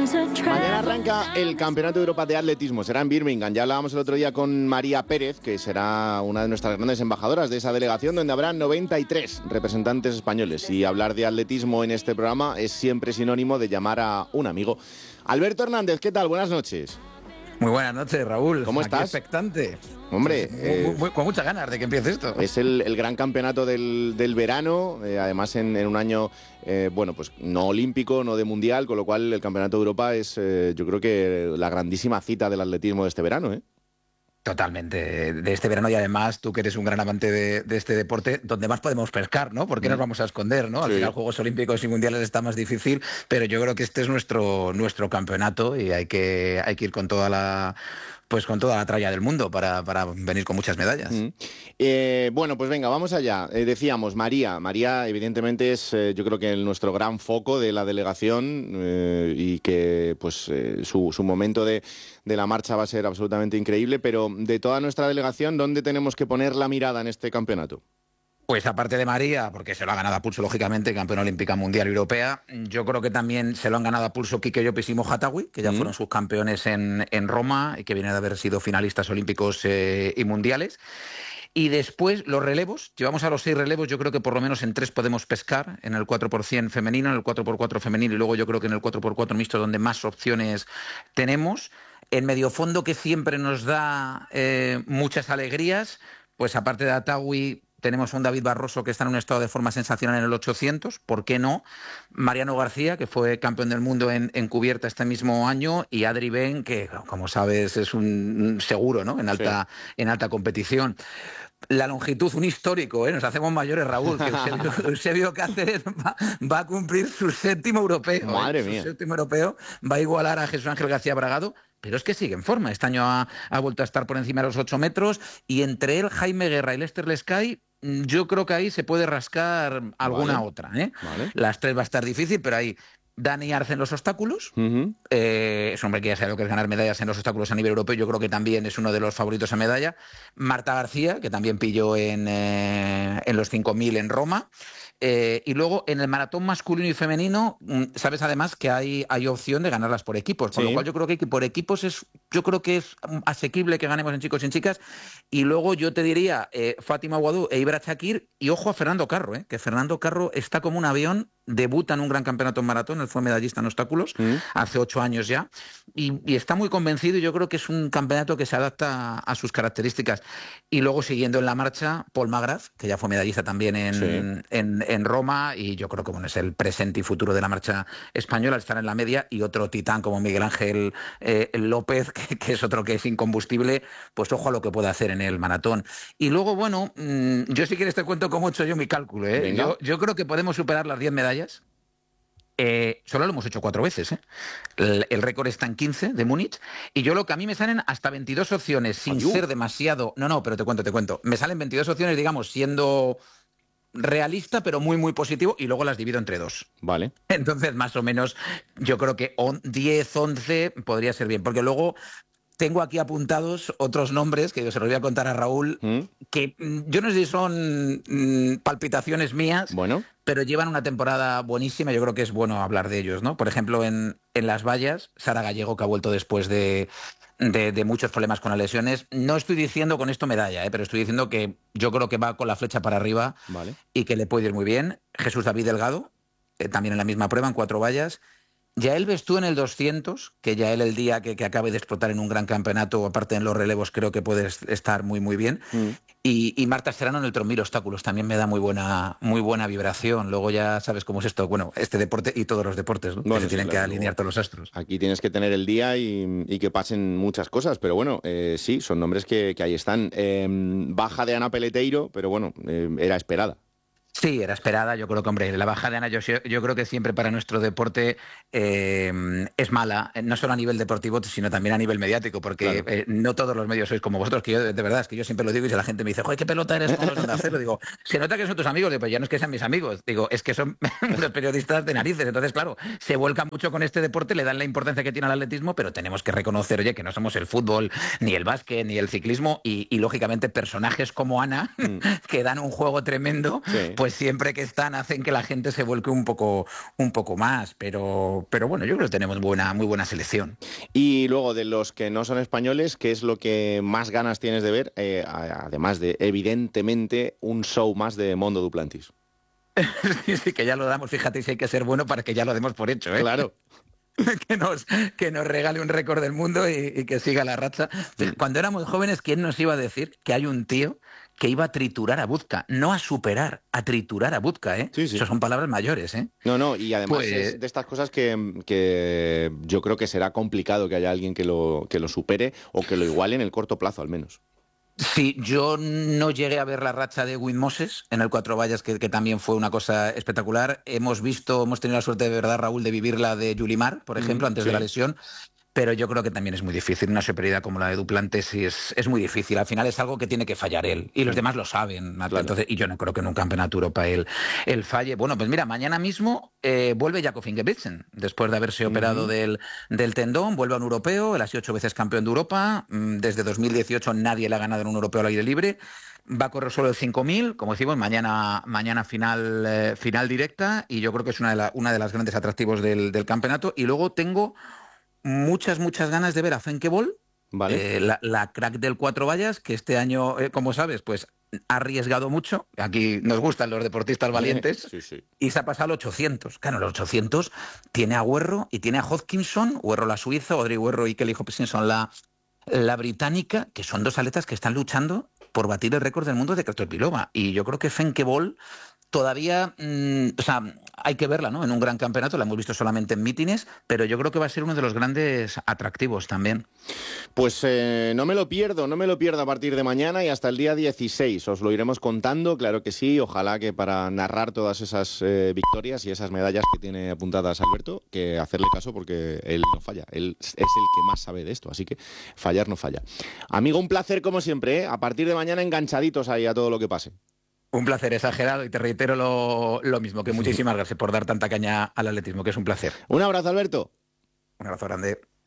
Mañana arranca el Campeonato de Europa de Atletismo, será en Birmingham. Ya hablábamos el otro día con María Pérez, que será una de nuestras grandes embajadoras de esa delegación, donde habrá 93 representantes españoles. Y hablar de atletismo en este programa es siempre sinónimo de llamar a un amigo. Alberto Hernández, ¿qué tal? Buenas noches. Muy buenas noches, Raúl. ¿Cómo estás? Expectante. Hombre, con muchas ganas de que empiece esto. Es el gran campeonato del verano, además en un año, bueno, pues no olímpico, no de mundial, con lo cual el Campeonato de Europa es, yo creo que la grandísima cita del atletismo de este verano, ¿eh? Totalmente, de este verano, y además tú que eres un gran amante de este deporte, donde más podemos pescar, ¿no? ¿Por qué nos vamos a esconder, no? Al final Juegos Olímpicos y Mundiales está más difícil, pero yo creo que este es nuestro campeonato y hay que ir con toda la tralla del mundo para venir con muchas medallas. Bueno, pues venga, vamos allá. Decíamos, María evidentemente es yo creo que nuestro gran foco de la delegación y que pues su momento de la marcha va a ser absolutamente increíble, pero de toda nuestra delegación, ¿dónde tenemos que poner la mirada en este campeonato? Pues aparte de María, porque se lo ha ganado a pulso, lógicamente, campeona olímpica, mundial y europea, yo creo que también se lo han ganado a pulso Quique Llopis y Mo Hattawi, que ya fueron subcampeones en Roma y que vienen de haber sido finalistas olímpicos y mundiales. Y después los relevos, llevamos a los 6 relevos, yo creo que por lo menos en 3 podemos pescar, en el 4% femenino, en el 4x4 femenino y luego yo creo que en el 4x4 mixto donde más opciones tenemos. En medio fondo, que siempre nos da muchas alegrías, pues aparte de Hattawi tenemos a un David Barroso que está en un estado de forma sensacional en el 800, ¿por qué no? Mariano García, que fue campeón del mundo en cubierta este mismo año, y Adri Ben, que como sabes es un seguro, ¿no? En alta competición. La longitud, un histórico, ¿eh? Nos hacemos mayores, Raúl, que Eusebio Cáceres va a cumplir su 7º europeo. Madre mía. Su 7º europeo, va a igualar a Jesús Ángel García Bragado, pero es que sigue en forma. Este año ha vuelto a estar por encima de los 8 metros, y entre él, Jaime Guerra y Lester Lescay, yo creo que ahí se puede rascar alguna otra, ¿eh? Vale. Las 3 va a estar difícil, pero ahí Dani Arce en los obstáculos, es un hombre que ya sabe lo que es ganar medallas en los obstáculos a nivel europeo, yo creo que también es uno de los favoritos a medalla. Marta García, que también pilló en los 5.000 en Roma. Y luego en el maratón masculino y femenino, sabes además que hay opción de ganarlas por equipos, por lo cual yo creo que por equipos es asequible que ganemos en chicos y en chicas. Y luego yo te diría Fátima Aguadú e Ibra Chakir, y ojo a Fernando Carro, que Fernando Carro está como un avión, debuta en un gran campeonato en maratón, él fue medallista en obstáculos hace 8 años ya, y está muy convencido, y yo creo que es un campeonato que se adapta a sus características. Y luego siguiendo en la marcha, Paul Magras, que ya fue medallista también en Roma, y yo creo que es el presente y futuro de la marcha española, estar en la media, y otro titán como Miguel Ángel López, que es otro que es incombustible, pues ojo a lo que puede hacer en el maratón. Y luego, bueno, yo si quieres te cuento cómo he hecho yo mi cálculo, ¿eh? Yo creo que podemos superar las 10 medallas. Solo lo hemos hecho 4 veces, ¿eh? El récord está en 15 de Múnich, y yo lo que a mí me salen hasta 22 opciones sin ser demasiado... No, pero te cuento. Me salen 22 opciones, digamos, siendo realista, pero muy, muy positivo, y luego las divido entre 2. Vale. Entonces, más o menos, yo creo que 10, 11 podría ser bien, porque luego tengo aquí apuntados otros nombres que se los voy a contar a Raúl, que yo no sé si son palpitaciones mías, pero llevan una temporada buenísima. Yo creo que es bueno hablar de ellos, ¿no? Por ejemplo, en las vallas, Sara Gallego, que ha vuelto después de muchos problemas con las lesiones. No estoy diciendo con esto medalla, pero estoy diciendo que yo creo que va con la flecha para arriba y que le puede ir muy bien. Jesús David Delgado, también en la misma prueba, en 4 vallas. Yael Bestú en el 200, que Yael el día que acabe de explotar en un gran campeonato, aparte en los relevos, creo que puede estar muy, muy bien. Y Marta Serrano en el 3000 obstáculos, también me da muy buena vibración. Luego ya sabes cómo es esto, bueno, este deporte y todos los deportes, ¿no? Que se tienen que alinear todos los astros. Aquí tienes que tener el día y que pasen muchas cosas, pero bueno, sí, son nombres que ahí están. Baja de Ana Peleteiro, pero bueno, era esperada. Sí, era esperada. Yo creo que, hombre, la baja de Ana, yo creo que siempre para nuestro deporte es mala, no solo a nivel deportivo, sino también a nivel mediático, porque no todos los medios sois como vosotros, que yo, de verdad, es que yo siempre lo digo, y si la gente me dice, joder, qué pelota eres con los Onda Cero, digo, se nota que son tus amigos, digo, pues ya no es que sean mis amigos, digo, es que son los periodistas de narices. Entonces, claro, se vuelcan mucho con este deporte, le dan la importancia que tiene al atletismo, pero tenemos que reconocer, oye, que no somos el fútbol, ni el básquet, ni el ciclismo, y lógicamente personajes como Ana, que dan un juego tremendo, pues siempre que están hacen que la gente se vuelque un poco más, pero bueno, yo creo que tenemos muy muy buena selección. Y luego, de los que no son españoles, ¿qué es lo que más ganas tienes de ver? Además de, evidentemente, un show más de Mondo Duplantis. Sí, que ya lo damos, fíjate si hay que ser bueno para que ya lo demos por hecho, ¿eh? Claro. que nos regale un récord del mundo y que siga la racha. Cuando éramos jóvenes, ¿quién nos iba a decir que hay un tío que iba a triturar a Buzka? No a superar, a triturar a Buzka, ¿eh? Sí, sí. Eso son palabras mayores, ¿eh? No, y además Pues... es de estas cosas que yo creo que será complicado que haya alguien que lo supere o que lo iguale en el corto plazo, al menos. Sí, yo no llegué a ver la racha de Wim Moses en el Cuatro Vallas, que también fue una cosa espectacular. Hemos tenido la suerte de verdad, Raúl, de vivir la de Yulimar, por ejemplo, antes de la lesión. Pero yo creo que también es muy difícil. Una superioridad como la de Duplantis es muy difícil. Al final es algo que tiene que fallar él. Y los demás lo saben. Claro. Entonces, y yo no creo que en un campeonato Europa él falle. Bueno, pues mira, mañana mismo vuelve Jakob Ingebrigtsen. Después de haberse operado del tendón, vuelve a un europeo. Él ha sido 8 veces campeón de Europa. Desde 2018 nadie le ha ganado en un europeo al aire libre. Va a correr solo el 5.000, como decimos, mañana final directa. Y yo creo que es una de las grandes atractivos del campeonato. Y luego tengo muchas ganas de ver a Femke Bol, vale. la crack del Cuatro Vallas, que este año, como sabes, pues ha arriesgado mucho. Aquí nos gustan los deportistas valientes. Sí. Y se ha pasado al 800. Claro, los 800 tiene a Huerro y tiene a Hodgkinson, Huerro la suiza, Audrey Huerro y Kelly Hopkinson la británica, que son dos atletas que están luchando por batir el récord del mundo de Kratovpilova. Y yo creo que Femke Bol todavía, hay que verla, ¿no? En un gran campeonato, la hemos visto solamente en mítines, pero yo creo que va a ser uno de los grandes atractivos también. Pues no me lo pierdo a partir de mañana y hasta el día 16. Os lo iremos contando, claro que sí. Ojalá que para narrar todas esas victorias y esas medallas que tiene apuntadas Alberto, que hacerle caso porque él no falla. Él es el que más sabe de esto, así que fallar no falla. Amigo, un placer como siempre, ¿eh? A partir de mañana enganchaditos ahí a todo lo que pase. Un placer exagerado y te reitero lo mismo, que muchísimas gracias por dar tanta caña al atletismo, que es un placer. Un abrazo, Alberto. Un abrazo grande.